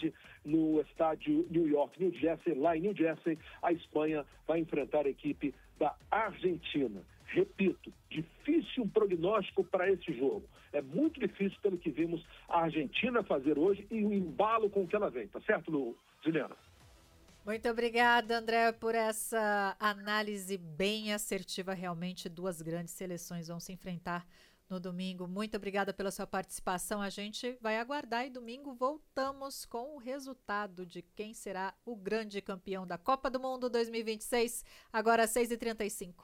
tarde no estádio New Jersey. Lá em New Jersey, a Espanha vai enfrentar a equipe da Argentina. Repito, difícil um prognóstico para esse jogo. É muito difícil pelo que vimos a Argentina fazer hoje e o embalo com que ela vem. Tá certo, Juliana? Muito obrigada, André, por essa análise bem assertiva. Realmente, duas grandes seleções vão se enfrentar no domingo. Muito obrigada pela sua participação. A gente vai aguardar e domingo voltamos com o resultado de quem será o grande campeão da Copa do Mundo 2026, agora às 6h35.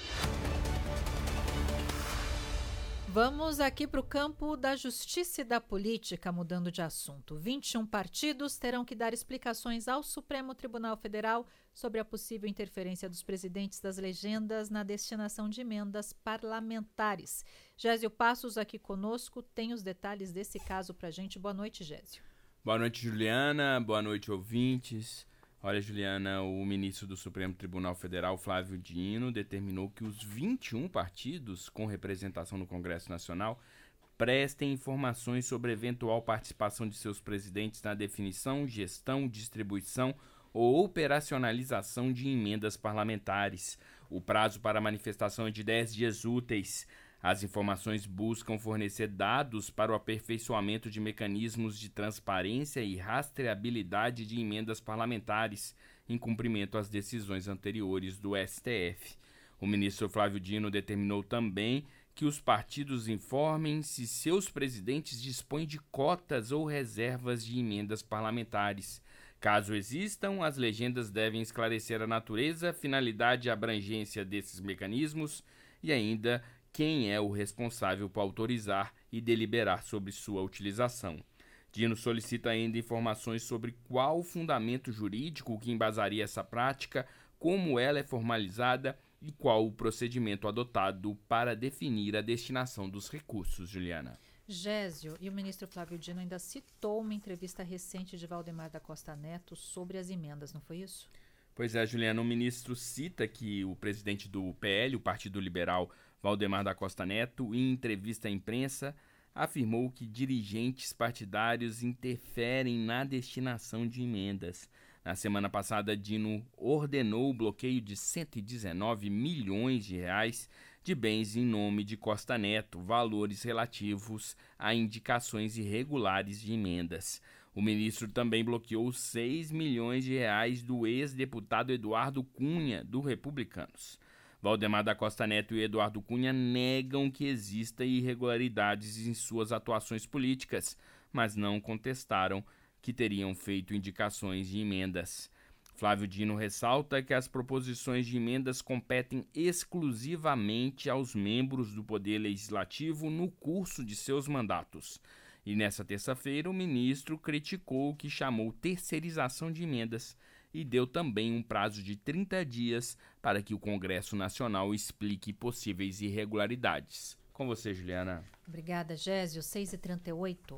Vamos aqui para o campo da justiça e da política, mudando de assunto. 21 partidos terão que dar explicações ao Supremo Tribunal Federal sobre a possível interferência dos presidentes das legendas na destinação de emendas parlamentares. Gésio Passos aqui conosco tem os detalhes desse caso para a gente. Boa noite, Gésio. Boa noite, Juliana. Boa noite, ouvintes. Olha, Juliana, o ministro do Supremo Tribunal Federal, Flávio Dino, determinou que os 21 partidos com representação no Congresso Nacional prestem informações sobre eventual participação de seus presidentes na definição, gestão, distribuição ou operacionalização de emendas parlamentares. O prazo para a manifestação é de 10 dias úteis. As informações buscam fornecer dados para o aperfeiçoamento de mecanismos de transparência e rastreabilidade de emendas parlamentares, em cumprimento às decisões anteriores do STF. O ministro Flávio Dino determinou também que os partidos informem se seus presidentes dispõem de cotas ou reservas de emendas parlamentares. Caso existam, as legendas devem esclarecer a natureza, finalidade e abrangência desses mecanismos e ainda quem é o responsável por autorizar e deliberar sobre sua utilização. Dino solicita ainda informações sobre qual o fundamento jurídico que embasaria essa prática, como ela é formalizada e qual o procedimento adotado para definir a destinação dos recursos, Juliana. Gésio, e o ministro Flávio Dino ainda citou uma entrevista recente de Valdemar da Costa Neto sobre as emendas, não foi isso? Pois é, Juliana, o ministro cita que o presidente do PL, o Partido Liberal, Valdemar da Costa Neto, em entrevista à imprensa, afirmou que dirigentes partidários interferem na destinação de emendas. Na semana passada, Dino ordenou o bloqueio de 119 milhões de reais de bens em nome de Costa Neto, valores relativos a indicações irregulares de emendas. O ministro também bloqueou 6 milhões de reais do ex-deputado Eduardo Cunha, do Republicanos. Valdemar da Costa Neto e Eduardo Cunha negam que exista irregularidades em suas atuações políticas, mas não contestaram que teriam feito indicações de emendas. Flávio Dino ressalta que as proposições de emendas competem exclusivamente aos membros do Poder Legislativo no curso de seus mandatos. E nessa terça-feira, o ministro criticou o que chamou terceirização de emendas e deu também um prazo de 30 dias para que o Congresso Nacional explique possíveis irregularidades. Com você, Juliana. Obrigada, Gésio. 6h38.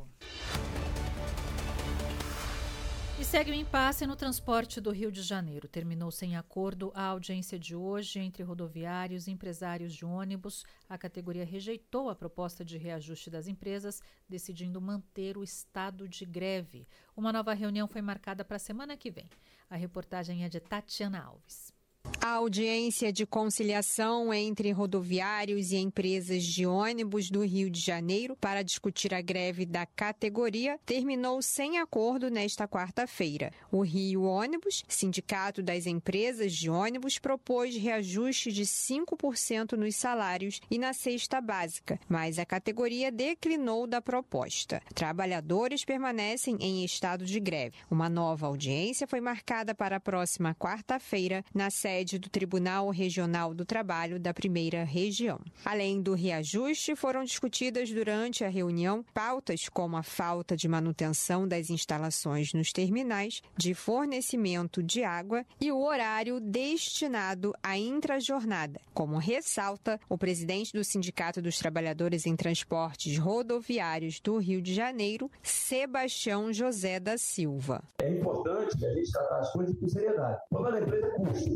E segue o impasse no transporte do Rio de Janeiro. Terminou sem acordo a audiência de hoje entre rodoviários e empresários de ônibus. A categoria rejeitou a proposta de reajuste das empresas, decidindo manter o estado de greve. Uma nova reunião foi marcada para a semana que vem. A reportagem é de Tatiana Alves. A audiência de conciliação entre rodoviários e empresas de ônibus do Rio de Janeiro para discutir a greve da categoria terminou sem acordo nesta quarta-feira. O Rio Ônibus, sindicato das empresas de ônibus, propôs reajuste de 5% nos salários e na cesta básica, mas a categoria declinou da proposta. Trabalhadores permanecem em estado de greve. Uma nova audiência foi marcada para a próxima quarta-feira na sede do Tribunal Regional do Trabalho da Primeira Região. Além do reajuste, foram discutidas durante a reunião pautas como a falta de manutenção das instalações nos terminais, de fornecimento de água e o horário destinado à intrajornada, como ressalta o presidente do Sindicato dos Trabalhadores em Transportes Rodoviários do Rio de Janeiro, Sebastião José da Silva. É importante a gente tratar as coisas com seriedade. O problema da empresa é custo. Quanto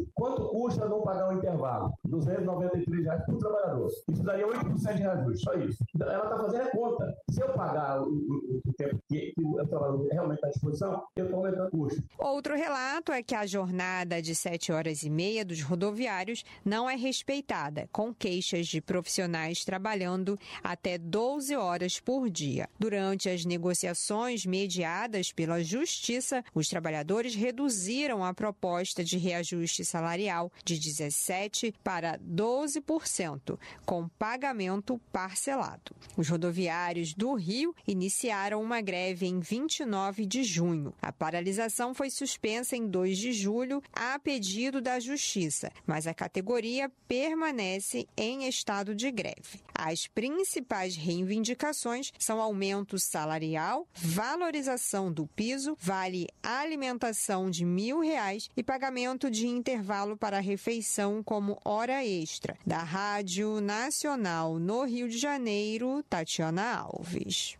Quanto custa não pagar o intervalo? R$ 293 por trabalhador. Isso daria 8% de reajuste, só isso. Então, ela está fazendo a conta. Se eu pagar o tempo que o trabalhador realmente está à disposição, eu estou aumentando o custo. Outro relato é que a jornada de 7h30 dos rodoviários não é respeitada, com queixas de profissionais trabalhando até 12 horas por dia. Durante as negociações mediadas pela Justiça, os trabalhadores reduziram a proposta de reajuste salarial de 17% para 12%, com pagamento parcelado. Os rodoviários do Rio iniciaram uma greve em 29 de junho. A paralisação foi suspensa em 2 de julho a pedido da Justiça, mas a categoria permanece em estado de greve. As principais reivindicações são aumento salarial, valorização do piso, vale alimentação de R$ 1.000 e pagamento de intervalo para refeição como hora extra. Da Rádio Nacional no Rio de Janeiro, Tatiana Alves.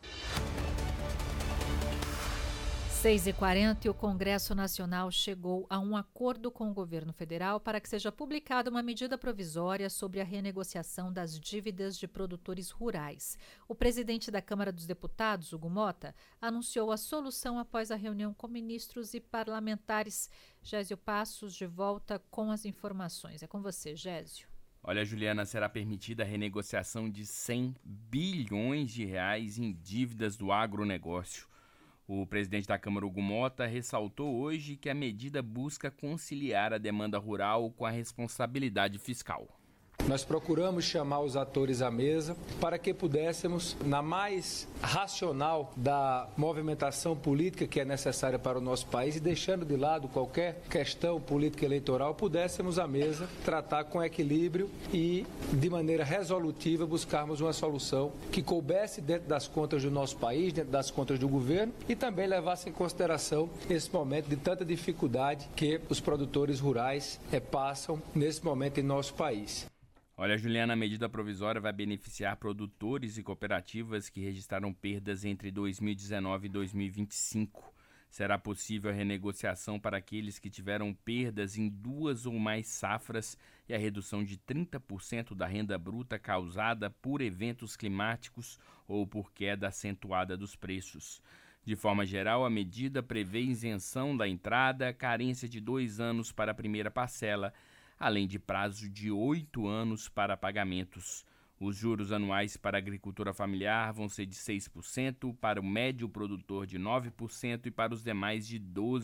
6h40 e o Congresso Nacional chegou a um acordo com o governo federal para que seja publicada uma medida provisória sobre a renegociação das dívidas de produtores rurais. O presidente da Câmara dos Deputados, Hugo Mota, anunciou a solução após a reunião com ministros e parlamentares. Gésio Passos, de volta com as informações. É com você, Gésio. Olha, Juliana, será permitida a renegociação de 100 bilhões de reais em dívidas do agronegócio. O presidente da Câmara, Hugo Mota, ressaltou hoje que a medida busca conciliar a demanda rural com a responsabilidade fiscal. Nós procuramos chamar os atores à mesa para que pudéssemos, na mais racional da movimentação política que é necessária para o nosso país e deixando de lado qualquer questão política eleitoral, pudéssemos à mesa tratar com equilíbrio e, de maneira resolutiva, buscarmos uma solução que coubesse dentro das contas do nosso país, dentro das contas do governo e também levasse em consideração esse momento de tanta dificuldade que os produtores rurais passam nesse momento em nosso país. Olha, Juliana, a medida provisória vai beneficiar produtores e cooperativas que registraram perdas entre 2019 e 2025. Será possível a renegociação para aqueles que tiveram perdas em 2 ou mais safras e a redução de 30% da renda bruta causada por eventos climáticos ou por queda acentuada dos preços. De forma geral, a medida prevê isenção da entrada, carência de 2 anos para a primeira parcela, além de prazo de 8 anos para pagamentos. Os juros anuais para a agricultura familiar vão ser de 6%, para o médio produtor de 9% e para os demais de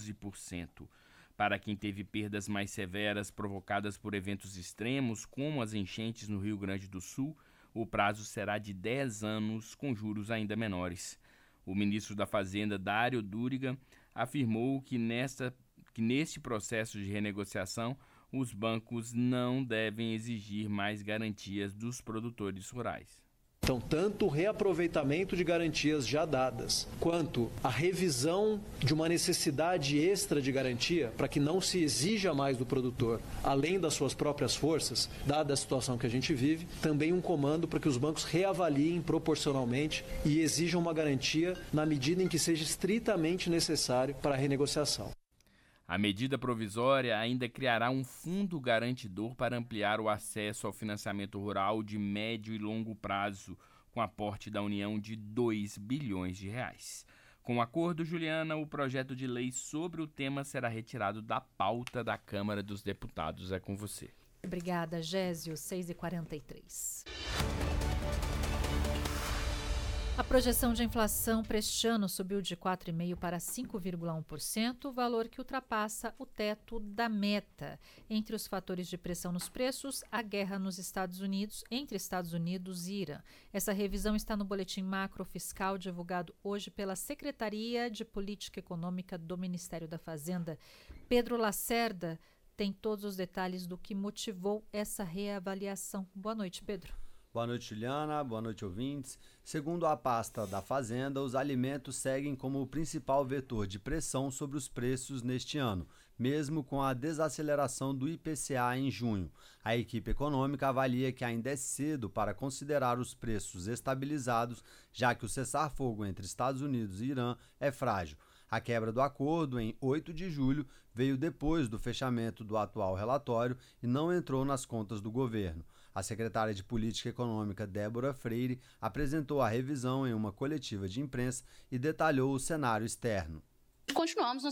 12%. Para quem teve perdas mais severas provocadas por eventos extremos, como as enchentes no Rio Grande do Sul, o prazo será de 10 anos, com juros ainda menores. O ministro da Fazenda, Dário Duriga, afirmou que neste processo de renegociação, os bancos não devem exigir mais garantias dos produtores rurais. Então, tanto o reaproveitamento de garantias já dadas, quanto a revisão de uma necessidade extra de garantia para que não se exija mais do produtor, além das suas próprias forças, dada a situação que a gente vive, também um comando para que os bancos reavaliem proporcionalmente e exijam uma garantia na medida em que seja estritamente necessário para a renegociação. A medida provisória ainda criará um fundo garantidor para ampliar o acesso ao financiamento rural de médio e longo prazo, com aporte da União de 2 bilhões de reais. Com o acordo, Juliana, o projeto de lei sobre o tema será retirado da pauta da Câmara dos Deputados. É com você. Obrigada, Gésio. 6h43. A projeção de inflação para este ano subiu de 4,5% para 5,1%, valor que ultrapassa o teto da meta. Entre os fatores de pressão nos preços, a guerra nos Estados Unidos, entre Estados Unidos e Irã. Essa revisão está no boletim macrofiscal divulgado hoje pela Secretaria de Política Econômica do Ministério da Fazenda. Pedro Lacerda tem todos os detalhes do que motivou essa reavaliação. Boa noite, Pedro. Boa noite, Juliana. Boa noite, ouvintes. Segundo a pasta da Fazenda, os alimentos seguem como o principal vetor de pressão sobre os preços neste ano, mesmo com a desaceleração do IPCA em junho. A equipe econômica avalia que ainda é cedo para considerar os preços estabilizados, já que o cessar-fogo entre Estados Unidos e Irã é frágil. A quebra do acordo, em 8 de julho, veio depois do fechamento do atual relatório e não entrou nas contas do governo. A secretária de Política Econômica, Débora Freire, apresentou a revisão em uma coletiva de imprensa e detalhou o cenário externo. Continuamos